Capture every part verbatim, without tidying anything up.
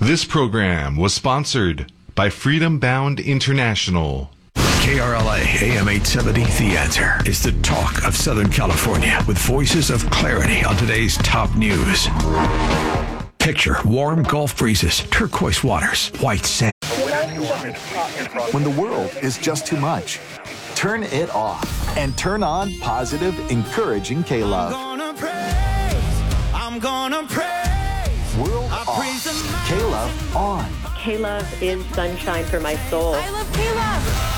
This program was sponsored by Freedom Bound International. K R L A A M eight seventy, The Answer is the talk of Southern California with voices of clarity on today's top news. Picture warm Gulf breezes, turquoise waters, white sand. When the world is just too much, turn it off and turn on positive, encouraging K-Love. I'm gonna praise, I'm gonna praise. World off, K-Love on. K-Love is sunshine for my soul. I love K-Love.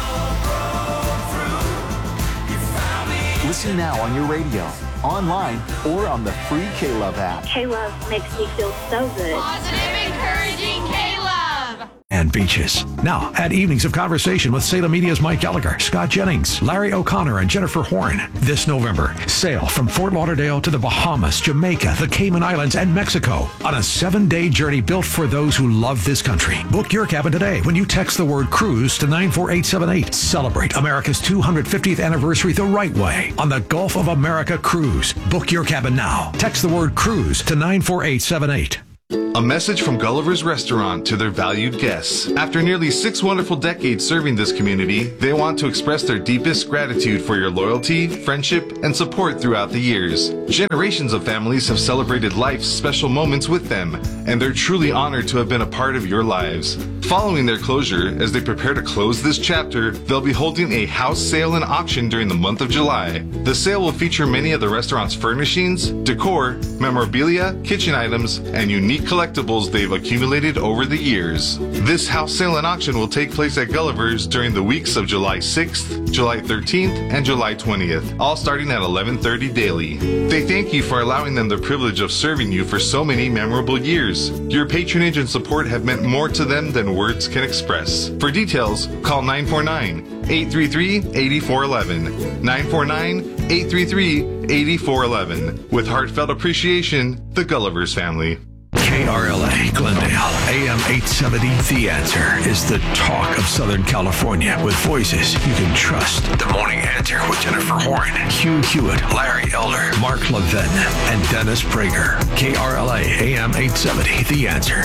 Listen now on your radio, online, or on the free K-Love app. K-Love makes me feel so good. Positive, encouraging K-Love. And beaches. Now, at Evenings of Conversation with Salem Media's Mike Gallagher, Scott Jennings, Larry O'Connor, and Jennifer Horn. This November, sail from Fort Lauderdale to the Bahamas, Jamaica, the Cayman Islands, and Mexico on a seven-day journey built for those who love this country. Book your cabin today when you text the word cruise to nine four eight seven eight. Celebrate America's two hundred fiftieth anniversary the right way on the Gulf of America Cruise. Book your cabin now. Text the word cruise to nine four eight seven eight. A message from Gulliver's Restaurant to their valued guests. After nearly six wonderful decades serving this community, they want to express their deepest gratitude for your loyalty, friendship, and support throughout the years. Generations of families have celebrated life's special moments with them, and they're truly honored to have been a part of your lives. Following their closure, as they prepare to close this chapter, they'll be holding a house sale and auction during the month of July. The sale will feature many of the restaurant's furnishings, decor, memorabilia, kitchen items, and unique collectibles they've accumulated over the years. This house sale and auction will take place at Gulliver's during the weeks of July sixth, July thirteenth, and July twentieth, all starting at eleven thirty daily. They thank you for allowing them the privilege of serving you for so many memorable years. Your patronage and support have meant more to them than words can express. For details, call nine four nine, eight three three, eight four one one, nine four nine, eight three three, eight four one one. With heartfelt appreciation, the Gulliver's family. K R L A Glendale, A M eight seventy, The Answer is the talk of Southern California with voices you can trust. The Morning Answer with Jennifer Horn, Hugh Hewitt, Larry Elder, Mark Levin, and Dennis Prager. K R L A A M eight seventy, The Answer.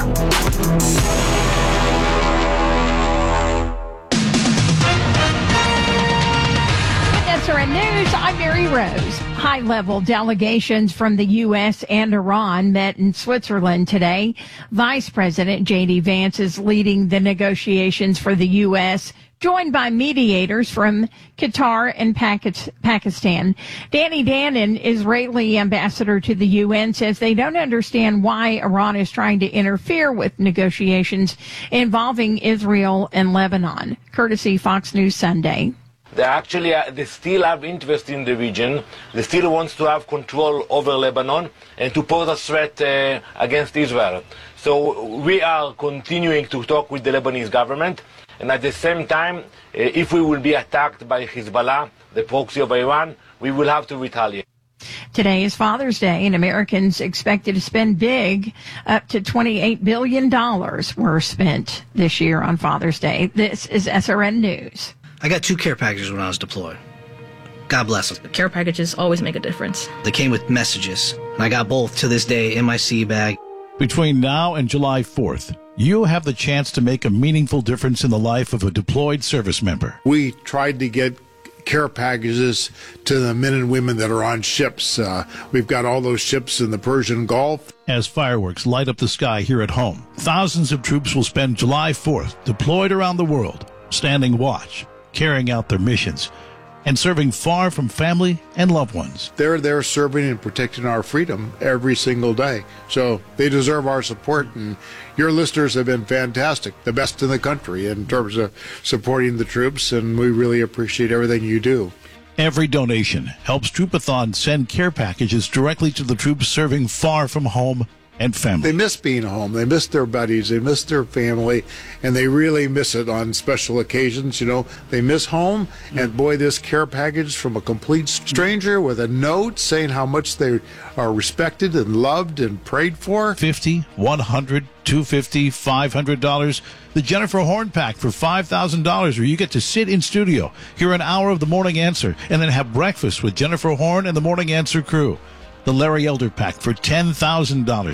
S R N News, I'm Mary Rose. High-level delegations from the U S and Iran met in Switzerland today. Vice President J D Vance is leading the negotiations for the U S, joined by mediators from Qatar and Pakistan. Danny Danon, Israeli ambassador to the U N, says they don't understand why Iran is trying to interfere with negotiations involving Israel and Lebanon. Courtesy Fox News Sunday. They actually, uh, they still have interest in the region. They still want to have control over Lebanon and to pose a threat uh, against Israel. So we are continuing to talk with the Lebanese government. And at the same time, uh, if we will be attacked by Hezbollah, the proxy of Iran, we will have to retaliate. Today is Father's Day, and Americans expected to spend big. Up to twenty-eight billion dollars were spent this year on Father's Day. This is S R N News. I got two care packages when I was deployed. God bless them. Care packages always make a difference. They came with messages, and I got both to this day in my sea bag. Between now and July fourth, you'll have the chance to make a meaningful difference in the life of a deployed service member. We tried to get care packages to the men and women that are on ships. Uh, we've got all those ships in the Persian Gulf. As fireworks light up the sky here at home, thousands of troops will spend July fourth deployed around the world, standing watch, carrying out their missions, and serving far from family and loved ones. They're there serving and protecting our freedom every single day. So they deserve our support, and your listeners have been fantastic, the best in the country in terms of supporting the troops, and we really appreciate everything you do. Every donation helps Troopathon send care packages directly to the troops serving far from home and family. They miss being home. They miss their buddies. They miss their family, and they really miss it on special occasions. You know, they miss home, and boy, this care package from a complete stranger with a note saying how much they are respected and loved and prayed for. fifty, one hundred, two hundred fifty dollars, five hundred dollars. The Jennifer Horn Pack for five thousand dollars, where you get to sit in studio, hear an hour of the Morning Answer, and then have breakfast with Jennifer Horn and the Morning Answer crew. The Larry Elder Pack for ten thousand dollars.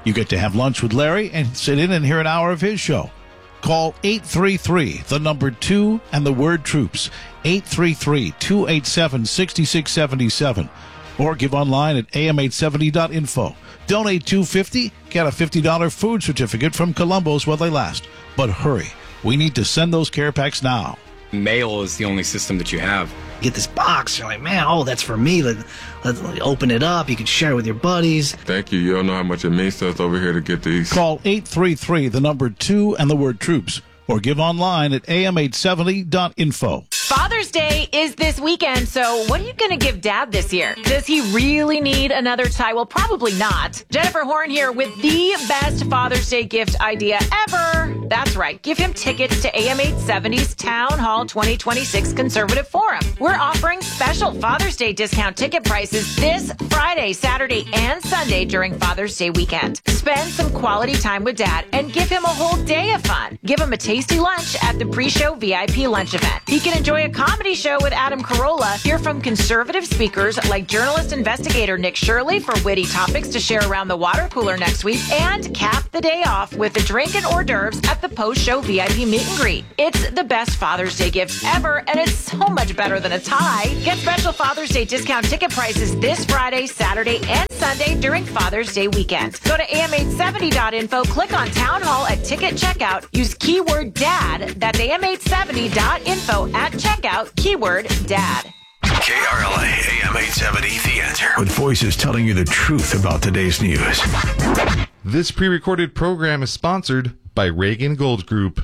You get to have lunch with Larry and sit in and hear an hour of his show. Call eight three three, the number two, and the word troops, eight three three, two eight seven, six six seven seven, or give online at A M eight seventy dot info. Donate two hundred fifty dollars, get a fifty dollars food certificate from Columbo's while they last. But hurry, we need to send those care packs now. Mail is the only system that you have. Get this box, you're like, man, oh, that's for me. Let, let's open it up. You can share it with your buddies. Thank you. You don't know how much it means to us over here to get these. Call eight three three, the number two, and the word troops, or give online at A M eight seventy dot info. Father's Day is this weekend, so what are you going to give Dad this year? Does he really need another tie? Well, probably not. Jennifer Horn here with the best Father's Day gift idea ever. That's right. Give him tickets to A M eight seventy's Town Hall twenty twenty-six Conservative Forum. We're offering special Father's Day discount ticket prices this Friday, Saturday, and Sunday during Father's Day weekend. Spend some quality time with Dad and give him a whole day of fun. Give him a tasty lunch at the pre-show V I P lunch event. He can enjoy a comedy show with Adam Carolla, hear from conservative speakers like journalist investigator Nick Shirley for witty topics to share around the water cooler next week, and cap the day off with a drink and hors d'oeuvres at the post-show V I P meet and greet. It's the best Father's Day gift ever, and it's so much better than a tie. Get special Father's Day discount ticket prices this Friday, Saturday, and Sunday during Father's Day weekend. Go to A M eight seventy dot info, click on Town Hall at ticket checkout, use keyword DAD, that's A M eight seventy dot info at checkout, keyword DAD. K R L A, A M eight seventy, The Answer. With voices telling you the truth about today's news. This pre-recorded program is sponsored by Reagan Gold Group.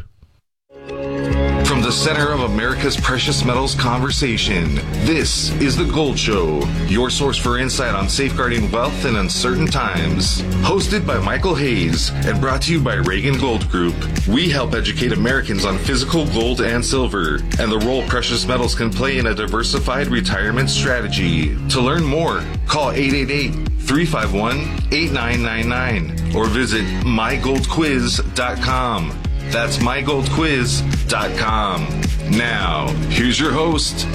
From the center of America's precious metals conversation, this is The Gold Show, your source for insight on safeguarding wealth in uncertain times. Hosted by Michael Hayes and brought to you by Reagan Gold Group, we help educate Americans on physical gold and silver and the role precious metals can play in a diversified retirement strategy. To learn more, call eight eight eight, three five one, eight nine nine nine or visit my gold quiz dot com. That's my gold quiz dot com. Now, here's your host,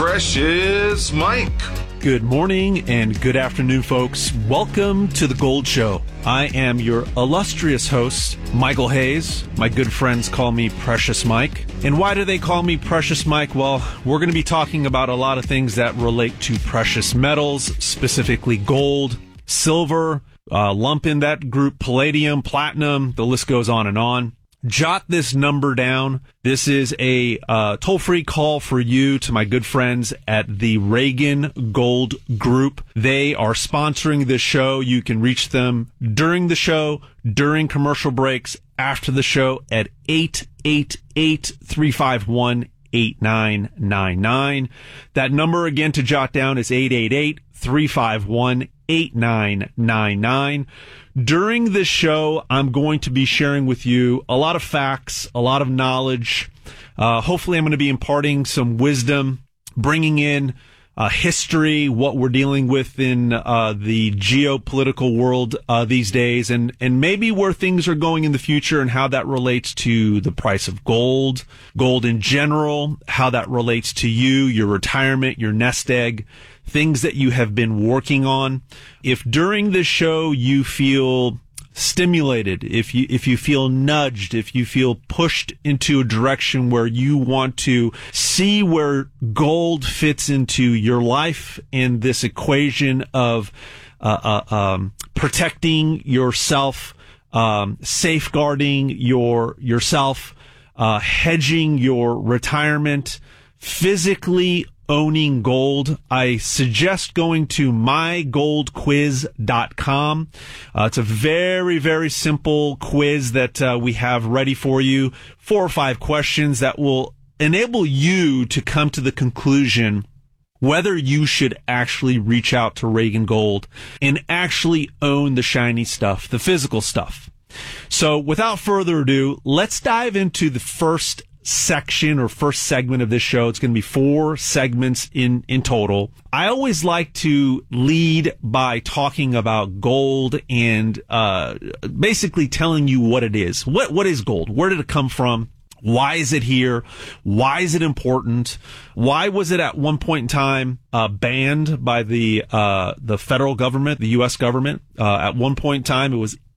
Precious Mike. Good morning and good afternoon, folks. Welcome to The Gold Show. I am your illustrious host, Michael Hayes. My good friends call me Precious Mike. And why do they call me Precious Mike? Well, we're going to be talking about a lot of things that relate to precious metals, specifically gold, silver, uh, lump in that group, palladium, platinum, the list goes on and on. Jot this number down. This is a uh, toll-free call for you to my good friends at the Reagan Gold Group. They are sponsoring this show. You can reach them during the show, during commercial breaks, after the show at eight eight eight, three five one, eight nine nine nine. That number again to jot down is eight eight eight, three five one, eight nine nine nine. During this show, I'm going to be sharing with you a lot of facts, a lot of knowledge. Uh, hopefully, I'm going to be imparting some wisdom, bringing in uh, history, what we're dealing with in uh, the geopolitical world uh, these days, and, and maybe where things are going in the future and how that relates to the price of gold, gold in general, how that relates to you, your retirement, your nest egg, things that you have been working on. If during this show you feel stimulated, if you if you feel nudged, if you feel pushed into a direction where you want to see where gold fits into your life in this equation of uh, uh, um, protecting yourself, um, safeguarding your yourself, uh, hedging your retirement, physically owning gold, I suggest going to my gold quiz dot com. Uh, it's a very, very simple quiz that uh, we have ready for you. Four or five questions that will enable you to come to the conclusion whether you should actually reach out to Reagan Gold and actually own the shiny stuff, the physical stuff. So without further ado, let's dive into the first section or first segment of this show. It's going to be four segments in, in total. I always like to lead by talking about gold and uh, basically telling you what it is. What What is gold? Where did it come from? Why is it here? Why is it important? Why was it at one point in time uh, banned by the uh, the federal government, the U S government? Uh, at one point in time, it was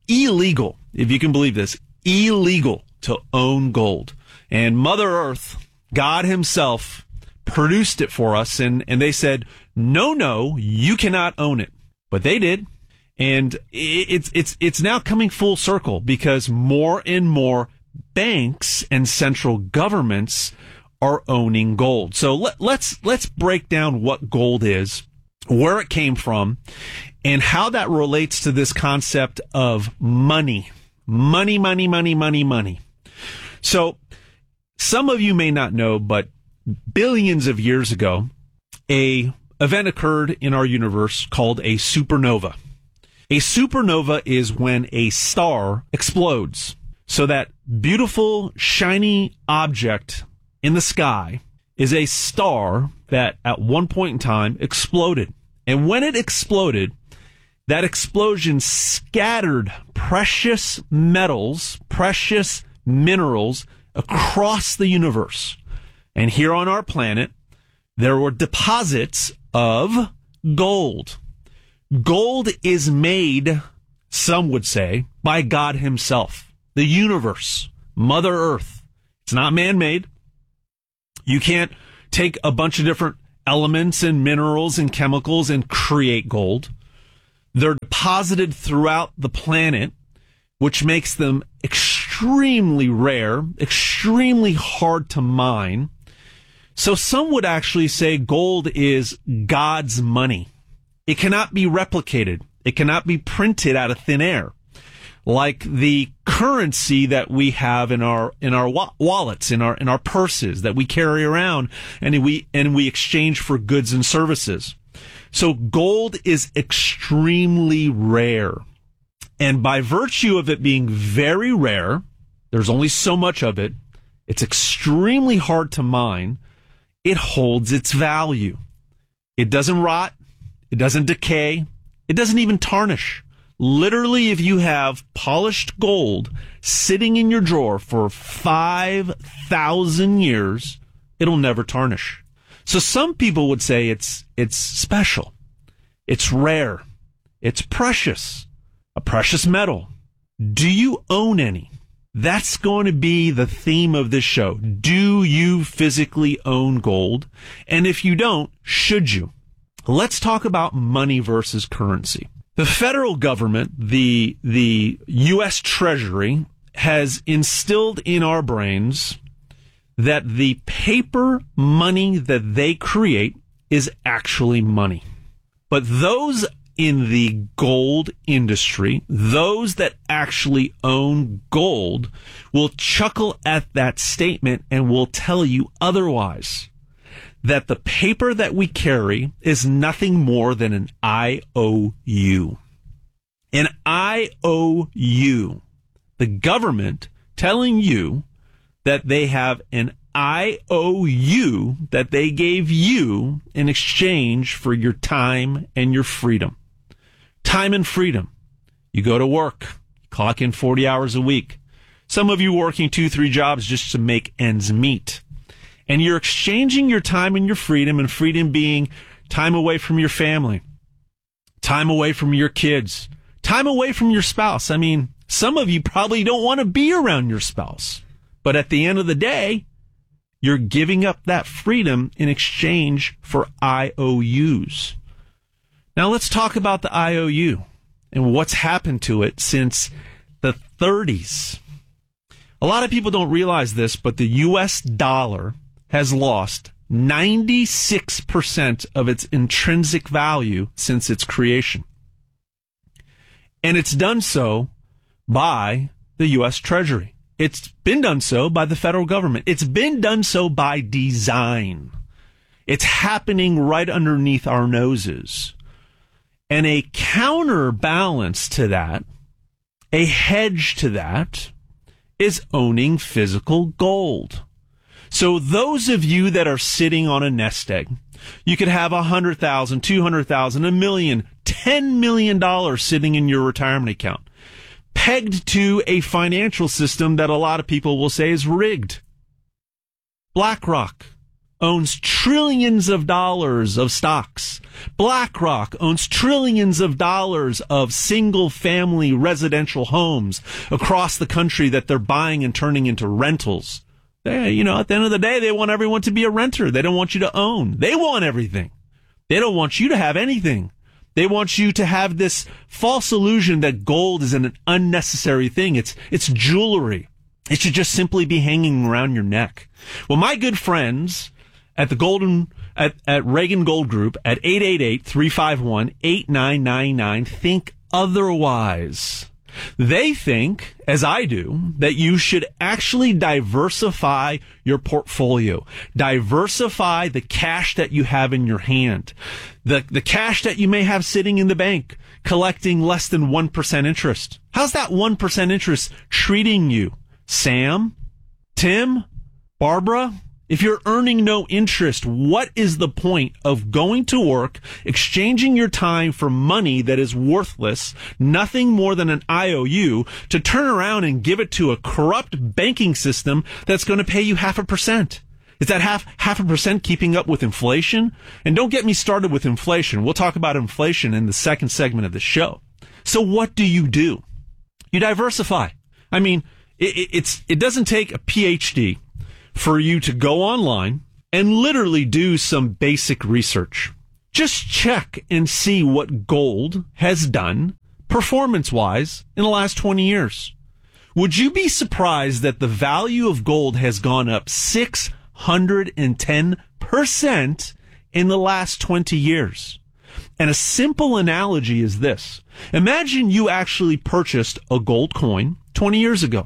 illegal, if you can believe this, illegal to own gold. And Mother Earth, God himself, produced it for us, and, and they said, no, no, you cannot own it. But they did. And it's it's it's now coming full circle because more and more banks and central governments are owning gold. So let, let's let's break down what gold is, where it came from, and how that relates to this concept of money. Money, money, money, money, money. So some of you may not know, but billions of years ago, a event occurred in our universe called a supernova. A supernova is when a star explodes. So that beautiful, shiny object in the sky is a star that at one point in time exploded. And when it exploded, that explosion scattered precious metals, precious minerals across the universe. And here on our planet, there were deposits of gold. Gold is made, some would say, by God himself, the universe, Mother Earth. It's not man-made. You can't take a bunch of different elements and minerals and chemicals and create gold. They're deposited throughout the planet, which makes them extremely rare, extremely hard to mine. So some would actually say gold is God's money. It cannot be replicated. It cannot be printed out of thin air, like the currency that we have in our in our wa- wallets, in our in our purses that we carry around, and we and we exchange for goods and services. So gold is extremely rare, and by virtue of it being very rare, there's only so much of it. It's extremely hard to mine. It holds its value. It doesn't rot. It doesn't decay. It doesn't even tarnish. Literally, if you have polished gold sitting in your drawer for five thousand years, it'll never tarnish. So some people would say it's it's special. It's rare. It's precious. A precious metal. Do you own any? That's going to be the theme of this show. Do you physically own gold? And if you don't, should you? Let's talk about money versus currency. The federal government, the the U S Treasury, has instilled in our brains that the paper money that they create is actually money. But those in the gold industry, those that actually own gold, will chuckle at that statement and will tell you otherwise. That the paper that we carry is nothing more than an I O U. An I O U. The government telling you that they have an I O U that they gave you in exchange for your time and your freedom. Time and freedom. You go to work, clock in forty hours a week. Some of you working two, three jobs just to make ends meet. And you're exchanging your time and your freedom, and freedom being time away from your family, time away from your kids, time away from your spouse. I mean, some of you probably don't want to be around your spouse. But at the end of the day, you're giving up that freedom in exchange for I O Us. Now let's talk about the I O U and what's happened to it since the thirties. A lot of people don't realize this, but the U S dollar has lost ninety-six percent of its intrinsic value since its creation. And it's done so by the U S Treasury. It's been done so by the federal government. It's been done so by design. It's happening right underneath our noses. And a counterbalance to that, a hedge to that, is owning physical gold. So those of you that are sitting on a nest egg, you could have one hundred thousand dollars, two hundred thousand dollars, a million, ten million dollars sitting in your retirement account, pegged to a financial system that a lot of people will say is rigged. BlackRock, owns trillions of dollars of stocks. BlackRock owns trillions of dollars of single-family residential homes across the country that they're buying and turning into rentals. They, you know, at the end of the day, they want everyone to be a renter. They don't want you to own. They want everything. They don't want you to have anything. They want you to have this false illusion that gold is an unnecessary thing. It's, it's jewelry. It should just simply be hanging around your neck. Well, my good friends at the Golden, at, at Reagan Gold Group at eight eight eight, three five one, eight nine nine nine think otherwise. They think, as I do, that you should actually diversify your portfolio. Diversify the cash that you have in your hand. The, the cash that you may have sitting in the bank, collecting less than one percent interest. How's that one percent interest treating you? Sam? Tim? Barbara? If you're earning no interest, what is the point of going to work, exchanging your time for money that is worthless, nothing more than an I O U, to turn around and give it to a corrupt banking system that's going to pay you half a percent? Is that half, half a percent keeping up with inflation? And don't get me started with inflation. We'll talk about inflation in the second segment of the show. So what do you do? You diversify. I mean, it, it's, it doesn't take a P H D for you to go online and literally do some basic research. Just check and see what gold has done performance-wise in the last twenty years. Would you be surprised that the value of gold has gone up six hundred ten percent in the last twenty years? And a simple analogy is this. Imagine you actually purchased a gold coin twenty years ago,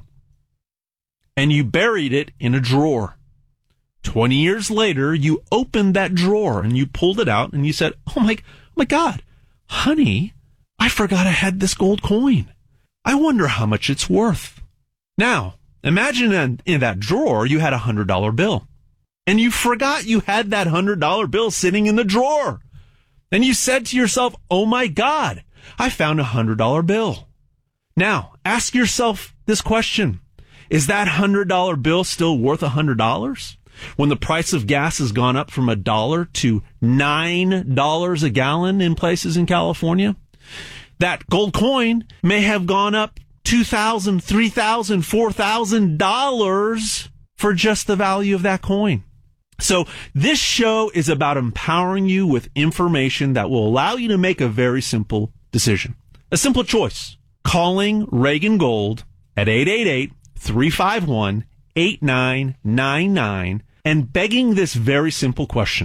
and you buried it in a drawer. twenty years later, you opened that drawer and you pulled it out and you said, oh my, oh my God, honey, I forgot I had this gold coin. I wonder how much it's worth. Now, imagine in, in that drawer, you had a one hundred dollar bill. And you forgot you had that one hundred dollar bill sitting in the drawer. And you said to yourself, oh my God, I found a one hundred dollar bill. Now, ask yourself this question. Is that one hundred dollar bill still worth one hundred dollars? When the price of gas has gone up from a dollar to nine dollars a gallon in places in California? That gold coin may have gone up two thousand dollars, three thousand dollars, four thousand dollars for just the value of that coin. So this show is about empowering you with information that will allow you to make a very simple decision. A simple choice. Calling Reagan Gold at eight eight eight, three five one, eight nine nine nine and begging this very simple question.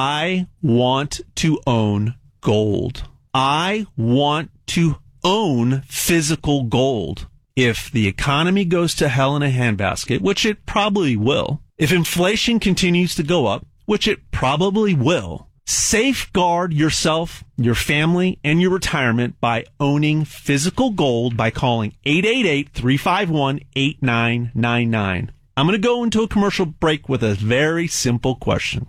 I want to own gold. I want to own physical gold. If the economy goes to hell in a handbasket, which it probably will, if inflation continues to go up, which it probably will, safeguard yourself, your family, and your retirement by owning physical gold by calling eight eight eight, three five one, eight nine nine nine. I'm going to go into a commercial break with a very simple question.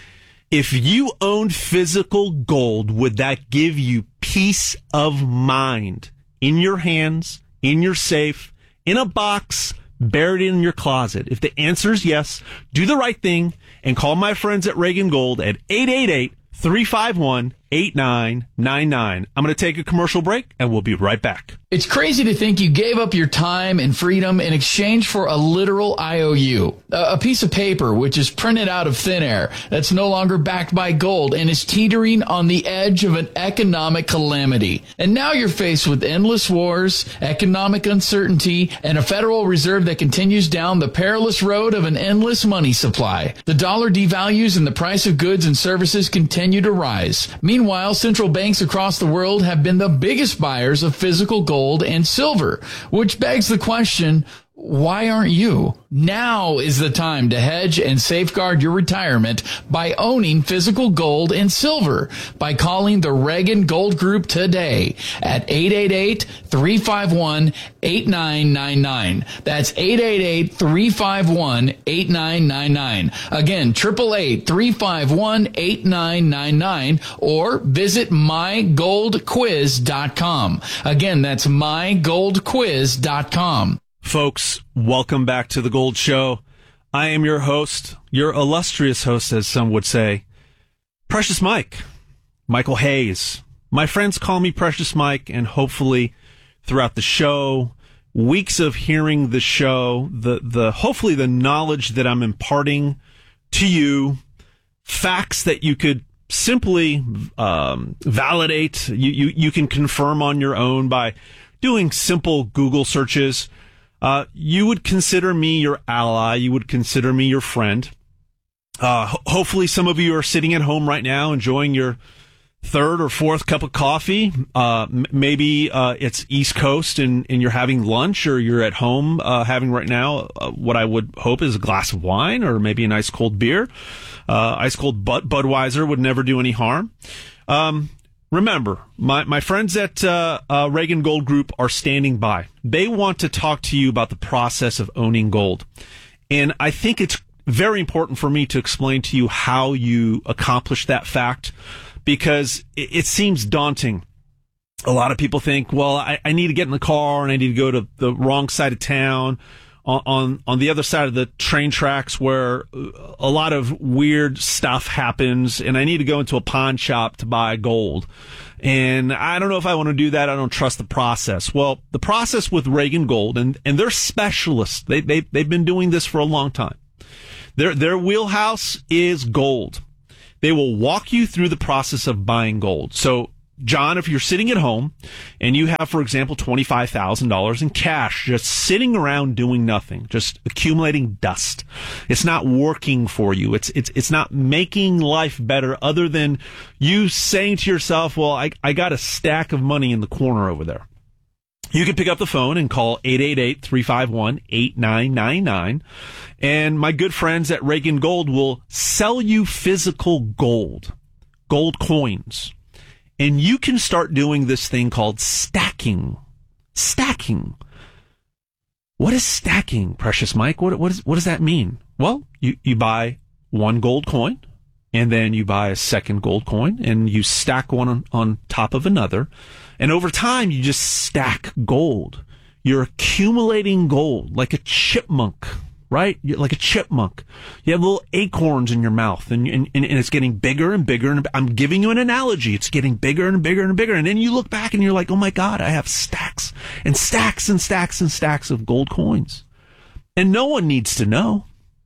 If you owned physical gold, would that give you peace of mind in your hands, in your safe, in a box, buried in your closet? If the answer is yes, do the right thing and call my friends at Reagan Gold at eight eight eight, three five one, eight nine nine nine. I'm going to take a commercial break and we'll be right back. It's crazy to think you gave up your time and freedom in exchange for a literal I O U, a piece of paper which is printed out of thin air that's no longer backed by gold and is teetering on the edge of an economic calamity. And now you're faced with endless wars, economic uncertainty, and a Federal Reserve that continues down the perilous road of an endless money supply. The dollar devalues and the price of goods and services continue to rise. Meanwhile, central banks across the world have been the biggest buyers of physical gold and silver, which begs the question, why aren't you? Now is the time to hedge and safeguard your retirement by owning physical gold and silver by calling the Reagan Gold Group today at eight eight eight, three five one, eight nine nine nine. That's eight eight eight, three five one, eight nine nine nine. Again, eight eight eight, three five one, eight nine nine nine or visit my gold quiz dot com. Again, that's my gold quiz dot com. Folks, welcome back to the Gold Show. I am your host, your illustrious host, as some would say, Precious Mike, Michael Hayes. My friends call me Precious Mike, and hopefully throughout the show, weeks of hearing the show, the, the hopefully the knowledge that I'm imparting to you, facts that you could simply um, validate, you, you, you can confirm on your own by doing simple Google searches. Uh, you would consider me your ally. You would consider me your friend. Uh, ho- hopefully some of you are sitting at home right now enjoying your third or fourth cup of coffee. Uh, m- maybe uh, it's East Coast and, and you're having lunch, or you're at home uh, having right now uh, what I would hope is a glass of wine, or maybe an ice cold beer. Uh, ice cold Bud- Budweiser would never do any harm. Um, Remember, my, my friends at uh, uh, Reagan Gold Group are standing by. They want to talk to you about the process of owning gold. And I think it's very important for me to explain to you how you accomplish that fact, because it, it seems daunting. A lot of people think, well, I, I need to get in the car and I need to go to the wrong side of town, on, on, on the other side of the train tracks where a lot of weird stuff happens, and I need to go into a pawn shop to buy gold. And I don't know if I want to do that. I don't trust the process. Well, the process with Reagan Gold, and, and they're specialists. They, they, they've been doing this for a long time. Their, their wheelhouse is gold. They will walk you through the process of buying gold. So, John, if you're sitting at home and you have, for example, twenty-five thousand dollars in cash just sitting around doing nothing, just accumulating dust, it's not working for you. It's, it's, it's not making life better, other than you saying to yourself, well, I, I got a stack of money in the corner over there. You can pick up the phone and call eight eight eight, three five one, eight nine nine nine. And my good friends at Reagan Gold will sell you physical gold, gold coins. And you can start doing this thing called stacking. Stacking. What is stacking, Precious Mike? What, what, is, what does that mean? Well, you, you buy one gold coin, and then you buy a second gold coin, and you stack one on, on top of another. And over time, you just stack gold. You're accumulating gold like a chipmunk, right? You're like a chipmunk. You have little acorns in your mouth, and, and, and it's getting bigger and bigger. And I'm giving you an analogy. It's getting bigger and bigger and bigger. And then you look back and you're like, oh my God, I have stacks and stacks and stacks and stacks of gold coins. And no one needs to know.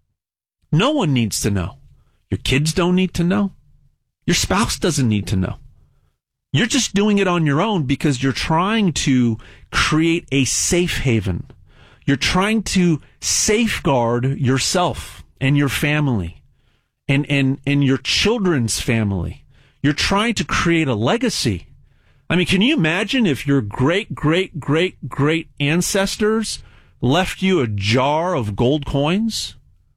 No one needs to know. Your kids don't need to know. Your spouse doesn't need to know. You're just doing it on your own because you're trying to create a safe haven. You're trying to safeguard yourself and your family and, and, and your children's family. You're trying to create a legacy. I mean, can you imagine if your great, great, great, great ancestors left you a jar of gold coins?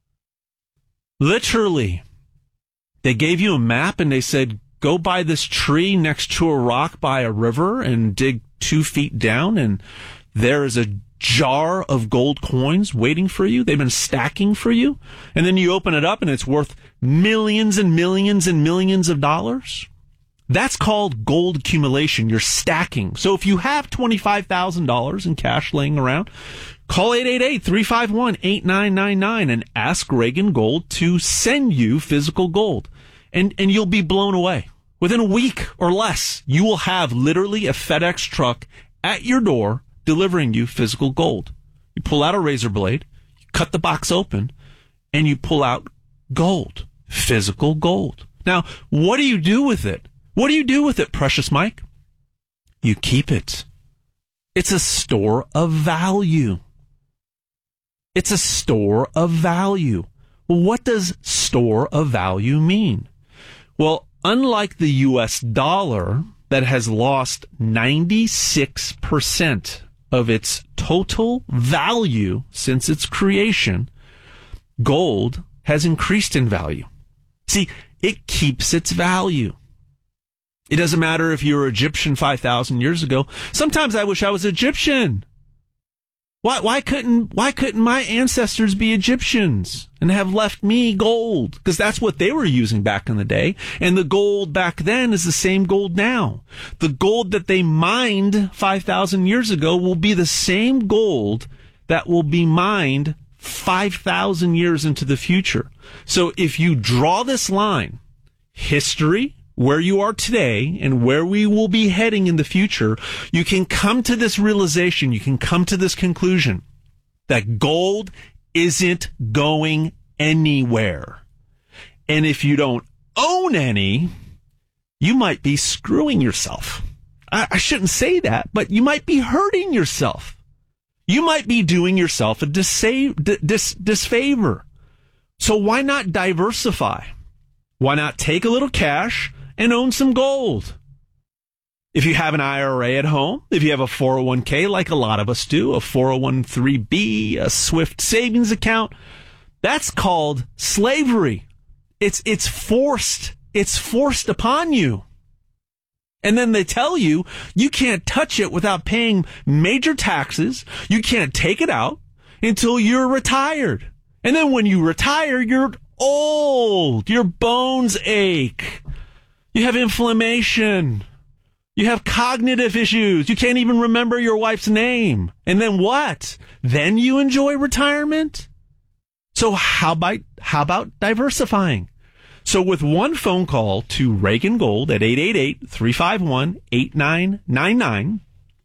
Literally, they gave you a map and they said, go by this tree next to a rock by a river and dig two feet down, and there is a jar of gold coins waiting for you. They've been stacking for you. And then you open it up and it's worth millions and millions and millions of dollars. That's called gold accumulation. You're stacking. So if you have twenty-five thousand dollars in cash laying around, call eight eight eight, three five one, eight nine nine nine and ask Reagan Gold to send you physical gold. And, and you'll be blown away. Within a week or less, you will have literally a FedEx truck at your door delivering you physical gold. You pull out a razor blade, you cut the box open, and you pull out gold, physical gold. Now, what do you do with it? What do you do with it, Precious Mike? You keep it. It's a store of value. It's a store of value. Well, what does store of value mean? Well, unlike the U S dollar that has lost ninety-six percent of its total value since its creation, gold has increased in value. See, it keeps its value. It doesn't matter if you were Egyptian five thousand years ago. Sometimes I wish I was Egyptian. Why, why couldn't, why couldn't my ancestors be Egyptians and have left me gold? Because that's what they were using back in the day. And the gold back then is the same gold now. The gold that they mined five thousand years ago will be the same gold that will be mined five thousand years into the future. So if you draw this line, history, where you are today and where we will be heading in the future, you can come to this realization, you can come to this conclusion that gold isn't going anywhere. And if you don't own any, you might be screwing yourself. I, I shouldn't say that, but you might be hurting yourself. You might be doing yourself a disa- dis- disfavor. So why not diversify? Why not take a little cash and own some gold? If you have an I R A at home, if you have a four oh one k like a lot of us do, a four oh one three b, a Swift savings account, that's called slavery. It's it's forced. It's forced upon you. And then they tell you you can't touch it without paying major taxes. You can't take it out until you're retired. And then when you retire, you're old. Your bones ache. You have inflammation. You have cognitive issues. You can't even remember your wife's name. And then what? Then you enjoy retirement? So how about, how about diversifying? So with one phone call to Reagan Gold at eight eight eight, three five one, eight nine nine nine,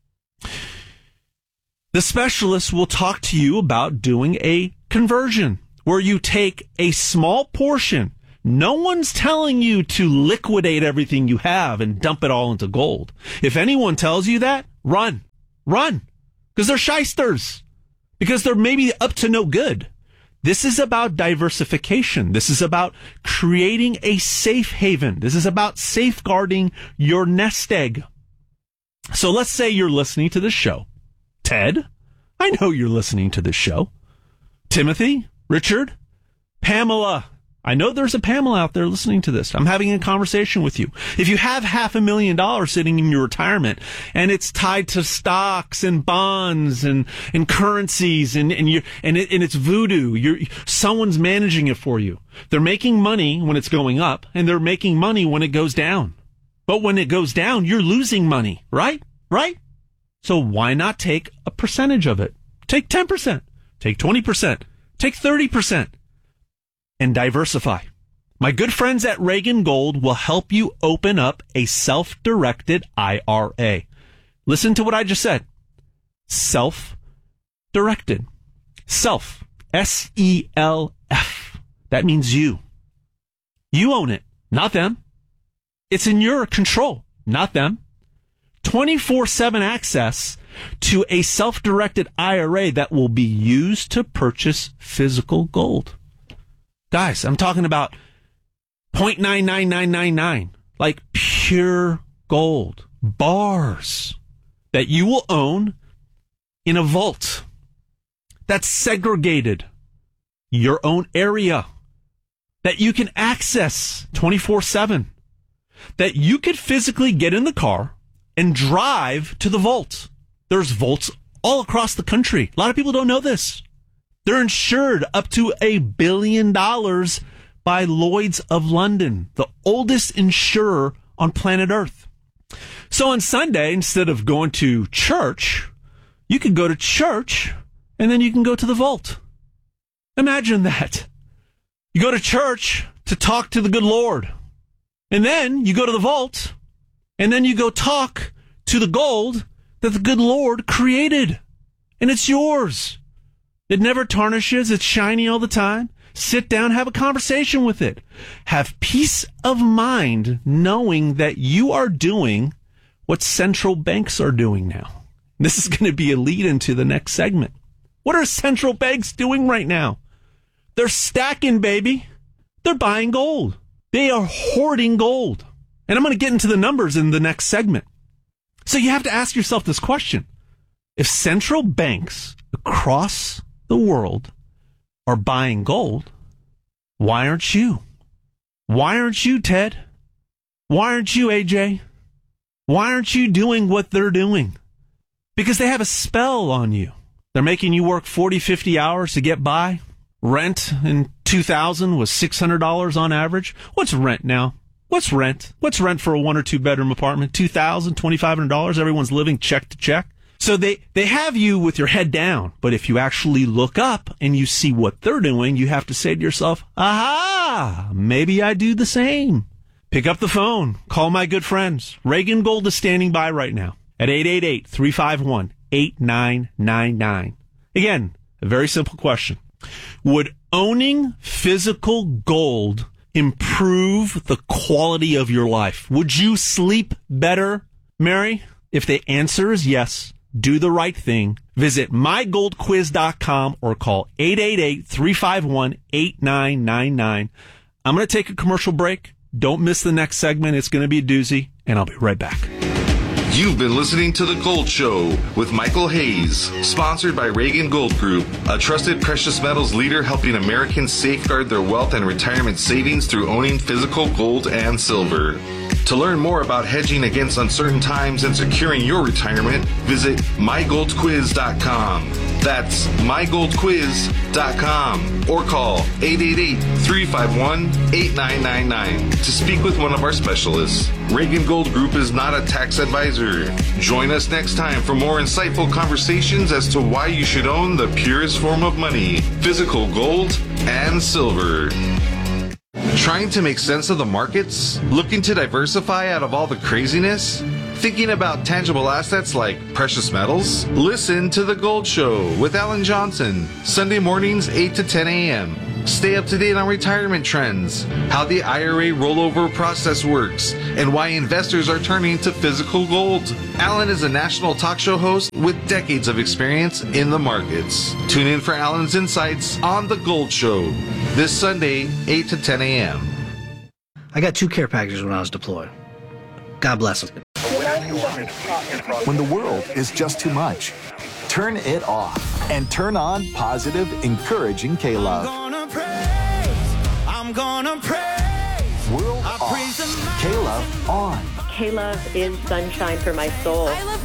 the specialist will talk to you about doing a conversion where you take a small portion. No one's telling you to liquidate everything you have and dump it all into gold. If anyone tells you that, run, run, because they're shysters, because they're maybe up to no good. This is about diversification. This is about creating a safe haven. This is about safeguarding your nest egg. So let's say you're listening to this show. Ted, I know you're listening to this show. Timothy, Richard, Pamela, I know there's a Pamela out there listening to this. I'm having a conversation with you. If you have half a million dollars sitting in your retirement and it's tied to stocks and bonds and, and currencies and, and you, and it, and it's voodoo, you're, someone's managing it for you. They're making money when it's going up and they're making money when it goes down. But when it goes down, you're losing money, right? Right? So why not take a percentage of it? Take ten percent, take twenty percent, take thirty percent. And diversify. My good friends at Reagan Gold will help you open up a self-directed I R A. Listen to what I just said. Self-directed. Self. S E L F. That means you. You own it, not them. It's in your control, not them. twenty-four seven access to a self-directed I R A that will be used to purchase physical gold. Guys, I'm talking about zero point nine nine nine nine nine, like pure gold, bars that you will own in a vault that's segregated, your own area that you can access twenty-four seven, that you could physically get in the car and drive to the vault. There's vaults all across the country. A lot of people don't know this. They're insured up to a billion dollars by Lloyd's of London, the oldest insurer on planet Earth. So on Sunday, instead of going to church, you could go to church and then you can go to the vault. Imagine that. You go to church to talk to the good Lord. And then you go to the vault and then you go talk to the gold that the good Lord created. And it's yours. It never tarnishes. It's shiny all the time. Sit down, have a conversation with it. Have peace of mind knowing that you are doing what central banks are doing now. This is going to be a lead into the next segment. What are central banks doing right now? They're stacking, baby. They're buying gold. They are hoarding gold. And I'm going to get into the numbers in the next segment. So you have to ask yourself this question. If central banks across the world are buying gold, why aren't you? Why aren't you, Ted? Why aren't you, A J? Why aren't you doing what they're doing? Because they have a spell on you. They're making you work forty, fifty hours to get by. Rent in two thousand was six hundred dollars on average. What's rent now? What's rent? What's rent for a one or two bedroom apartment? two thousand dollars, twenty-five hundred dollars. Everyone's living check to check. So they, they have you with your head down, but if you actually look up and you see what they're doing, you have to say to yourself, aha, maybe I do the same. Pick up the phone. Call my good friends. Reagan Gold is standing by right now at eight eight eight, three five one, eight nine nine nine. Again, a very simple question. Would owning physical gold improve the quality of your life? Would you sleep better, Mary? If the answer is yes, do the right thing. Visit my gold quiz dot com or call eight eight eight, three five one, eight nine nine nine. I'm going to take a commercial break. Don't miss the next segment. It's going to be a doozy, and I'll be right back. You've been listening to The Gold Show with Michael Hayes, sponsored by Reagan Gold Group, a trusted precious metals leader helping Americans safeguard their wealth and retirement savings through owning physical gold and silver. To learn more about hedging against uncertain times and securing your retirement, visit my gold quiz dot com. That's my gold quiz dot com or call eight eight eight, three five one, eight nine nine nine to speak with one of our specialists. Reagan Gold Group is not a tax advisor. Join us next time for more insightful conversations as to why you should own the purest form of money, physical gold and silver. Trying to make sense of the markets? Looking to diversify out of all the craziness? Thinking about tangible assets like precious metals? Listen to The Gold Show with Alan Johnson, Sunday mornings eight to ten a.m. Stay up to date on retirement trends, how the I R A rollover process works, and why investors are turning to physical gold. Alan is a national talk show host with decades of experience in the markets. Tune in for Alan's insights on The Gold Show this Sunday, eight to ten a.m. I got two care packages when I was deployed. God bless them. When the world is just too much, turn it off and turn on positive, encouraging K-Love. I'm gonna praise. World off. K-Love on. K-Love is sunshine for my soul. I love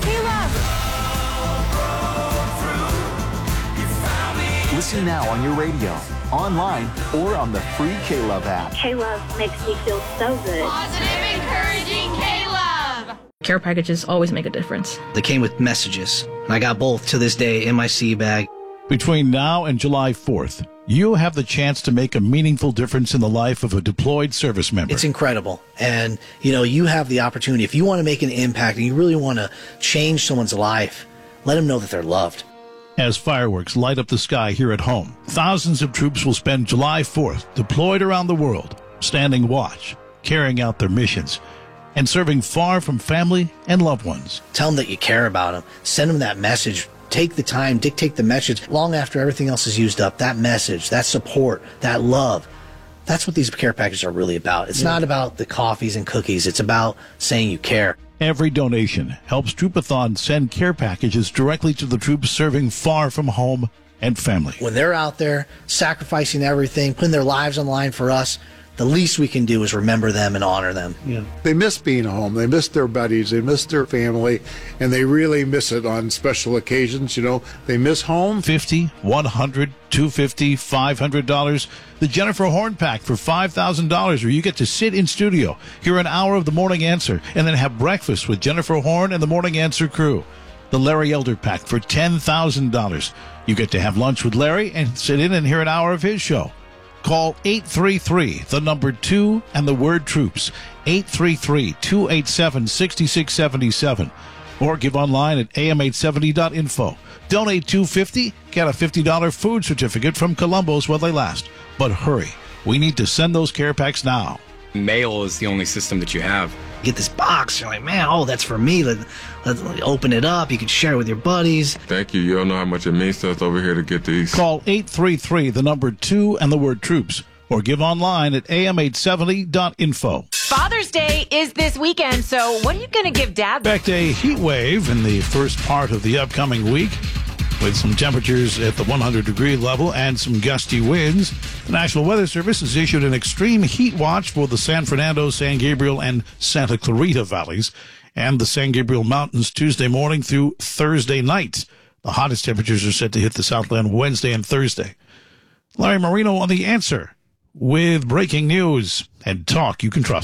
K-Love. Listen now on your radio, online, or on the free K-Love app. K-Love makes me feel so good. Positive, encouraging K-Love. Care packages always make a difference. They came with messages, and I got both to this day in my sea bag. Between now and July fourth, you have the chance to make a meaningful difference in the life of a deployed service member. It's incredible. And, you know, you have the opportunity. If you want to make an impact and you really want to change someone's life, let them know that they're loved. As fireworks light up the sky here at home, thousands of troops will spend July fourth deployed around the world, standing watch, carrying out their missions, and serving far from family and loved ones. Tell them that you care about them. Send them that message. Take the time, dictate the message long after everything else is used up. That message, that support, that love. That's what these care packages are really about. It's yeah. not about the coffees and cookies. It's about saying you care. Every donation helps Troopathon send care packages directly to the troops serving far from home and family. When they're out there sacrificing everything, putting their lives on the line for us, the least we can do is remember them and honor them. Yeah. They miss being home. They miss their buddies. They miss their family. And they really miss it on special occasions. You know, they miss home. fifty dollars, one hundred dollars, two hundred fifty dollars, five hundred dollars. The Jennifer Horn Pack for five thousand dollars, where you get to sit in studio, hear an hour of the Morning Answer, and then have breakfast with Jennifer Horn and the Morning Answer crew. The Larry Elder Pack for ten thousand dollars. You get to have lunch with Larry and sit in and hear an hour of his show. Call eight three three, the number two, and the word troops, eight three three, two eight seven, six six seven seven, or give online at a m eight seventy dot info. Donate two hundred fifty dollars, get a fifty dollars food certificate from Columbo's while they last. But hurry, we need to send those care packs now. Mail is the only system that you have. Get this box, you're like, man, oh, that's for me. Let, let, let open it up. You can share it with your buddies. Thank you. You don't know how much it means to us over here to get these. Call eight three three, the number two, and the word troops, or give online at a m eight seventy dot info. Father's Day is this weekend, so what are you going to give Dad? Expect a heat wave in the first part of the upcoming week, with some temperatures at the one hundred degree level and some gusty winds. The National Weather Service has issued an extreme heat watch for the San Fernando, San Gabriel, and Santa Clarita valleys and the San Gabriel Mountains Tuesday morning through Thursday night. The hottest temperatures are set to hit the Southland Wednesday and Thursday. Larry Marino on The Answer with breaking news and talk you can trust.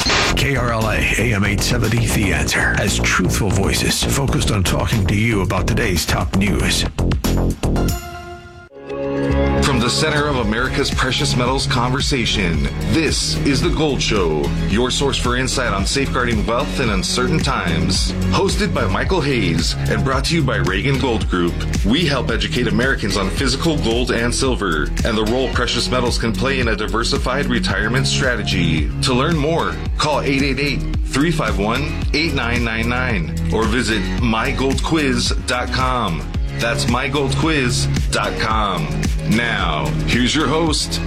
K R L A A M eight seventy The Answer has truthful voices focused on talking to you about today's top news. From the center of America's precious metals conversation, this is The Gold Show, your source for insight on safeguarding wealth in uncertain times. Hosted by Michael Hayes and brought to you by Reagan Gold Group, we help educate Americans on physical gold and silver and the role precious metals can play in a diversified retirement strategy. To learn more, call eight eight eight, three five one, eight nine nine nine or visit my gold quiz dot com. That's my gold quiz dot com. Now, here's your host,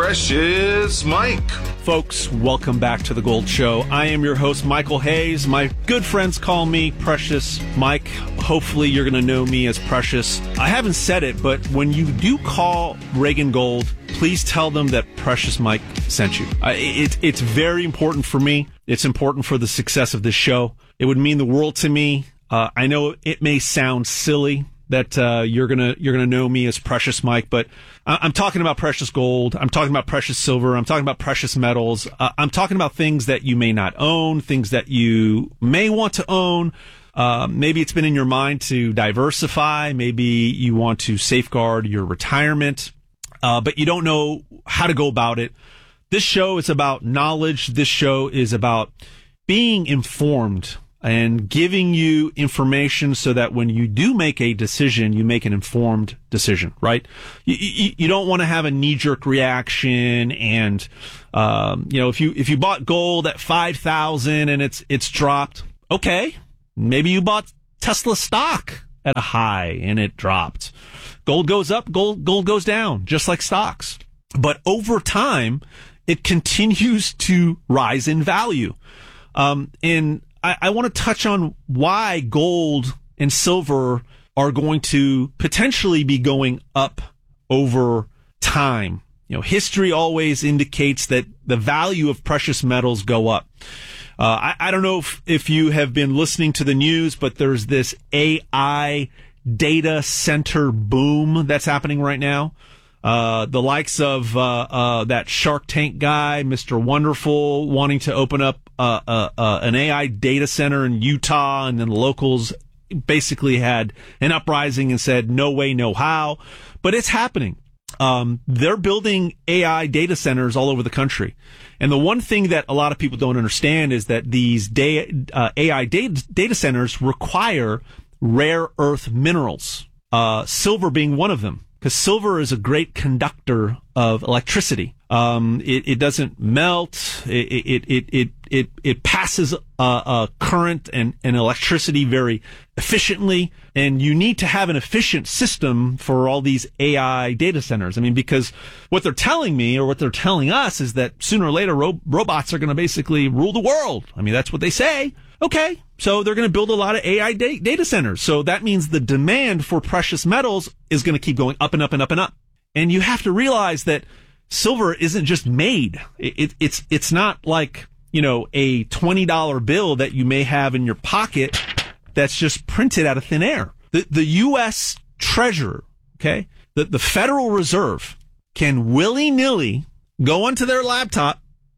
Precious Mike. Folks, welcome back to The Gold Show. I am your host, Michael Hayes. My good friends call me Precious Mike. Hopefully, you're going to know me as Precious. I haven't said it, but when you do call Reagan Gold, please tell them that Precious Mike sent you. I, it, it's very important for me. It's important for the success of this show. It would mean the world to me. Uh, I know it may sound silly that uh, you're gonna you're gonna know me as Precious Mike, but I'm talking about precious gold. I'm talking about precious silver. I'm talking about precious metals. Uh, I'm talking about things that you may not own, things that you may want to own. Uh, maybe it's been in your mind to diversify. Maybe you want to safeguard your retirement, uh, but you don't know how to go about it. This show is about knowledge. This show is about being informed and giving you information so that when you do make a decision, you make an informed decision, right? You, you, you don't want to have a knee-jerk reaction and, um, you know, if you, if you bought gold at five thousand and it's, it's dropped, okay. Maybe you bought Tesla stock at a high and it dropped. Gold goes up, gold, gold goes down, just like stocks. But over time, it continues to rise in value. Um, and, I, I want to touch on why gold and silver are going to potentially be going up over time. You know, history always indicates that the value of precious metals go up. Uh, I, I don't know if, if you have been listening to the news, but there's this A I data center boom that's happening right now. Uh, the likes of, uh, uh, that Shark Tank guy, Mister Wonderful, wanting to open up, uh, uh, uh, an A I data center in Utah, and then the locals basically had an uprising and said, no way, no how. But it's happening. Um, they're building A I data centers all over the country. And the one thing that a lot of people don't understand is that these da- uh, A I data, data centers require rare earth minerals, uh, silver being one of them. Because silver is a great conductor of electricity. Um, it, it doesn't melt. It it it it it, it passes a, a current and, and electricity very efficiently. And you need to have an efficient system for all these A I data centers. I mean, because what they're telling me or what they're telling us is that sooner or later ro- robots are going to basically rule the world. I mean, that's what they say. Okay, so they're going to build a lot of A I da- data centers. So that means the demand for precious metals is going to keep going up and up and up and up. And you have to realize that silver isn't just made. It, it, it's it's not like, you know, a twenty dollar bill that you may have in your pocket that's just printed out of thin air. The, the U S Treasurer, okay, the, the Federal Reserve can willy-nilly go onto their laptop,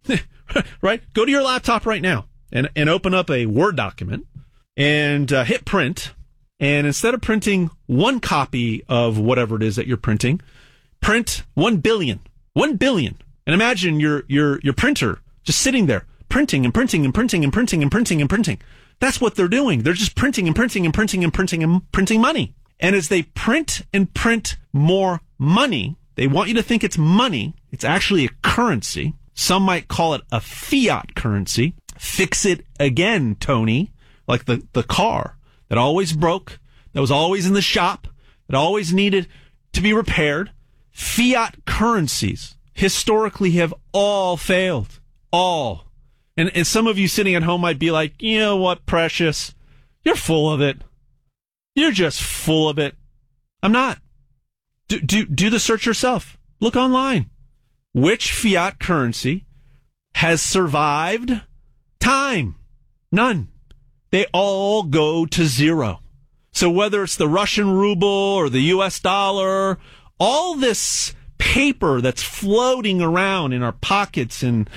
right? Go to your laptop right now. And, and open up a Word document and uh, hit print. And instead of printing one copy of whatever it is that you're printing, print one billion. One billion. And imagine your, your, your printer just sitting there, printing and printing and printing and printing and printing and printing. That's what they're doing. They're just printing and printing and printing and printing and printing money. And as they print and print more money, they want you to think it's money. It's actually a currency. Some might call it a fiat currency. Fix it again, Tony, like the, the car that always broke, that was always in the shop, that always needed to be repaired. Fiat currencies historically have all failed. All. And, and some of you sitting at home might be like, you know what, Precious? You're full of it. You're just full of it. I'm not. Do, do, do the search yourself. Look online. Which fiat currency has survived time? None. They all go to zero. So whether it's the Russian ruble or the U S dollar, all this paper that's floating around in our pockets and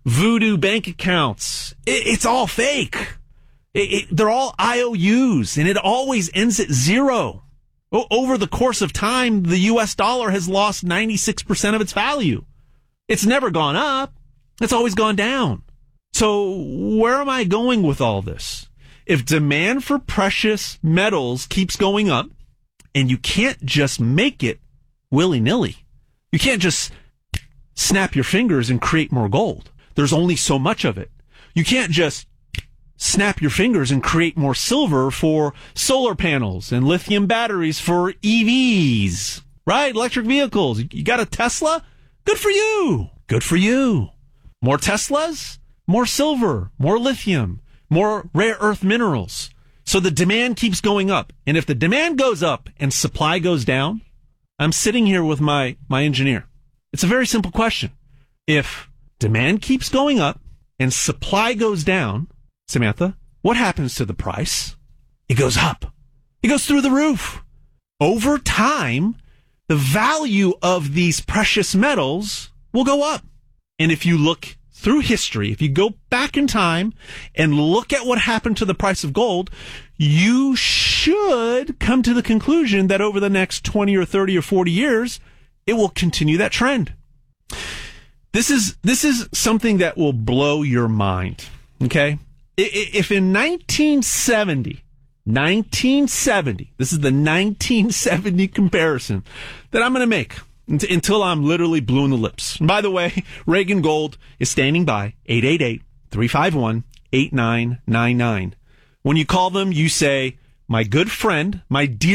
voodoo bank accounts. It, it's all fake. It, it, they're all I O Us, and it always ends at zero. O- over the course of time, the U S dollar has lost ninety-six percent of its value. It's never gone up. It's always gone down. So where am I going with all this? If demand for precious metals keeps going up, and you can't just make it willy-nilly, you can't just snap your fingers and create more gold. There's only so much of it. You can't just snap your fingers and create more silver for solar panels and lithium batteries for E Vs, right? Electric vehicles. You got a Tesla? Good for you. Good for you. More Teslas? More silver, more lithium, more rare earth minerals. So the demand keeps going up. And if the demand goes up and supply goes down, I'm sitting here with my, my engineer. It's a very simple question. If demand keeps going up and supply goes down, Samantha, what happens to the price? It goes up. It goes through the roof. Over time, the value of these precious metals will go up. And if you look through history, if you go back in time and look at what happened to the price of gold, you should come to the conclusion that over the next twenty or thirty or forty years, it will continue that trend. This is, this is something that will blow your mind. Okay. If in nineteen seventy, nineteen seventy, this is the nineteen seventy comparison that I'm going to make until I'm literally blue in the lips. And by the way, Reagan Gold is standing by, eight eight eight, three five one, eight nine nine nine. When you call them, you say, my good friend, my dear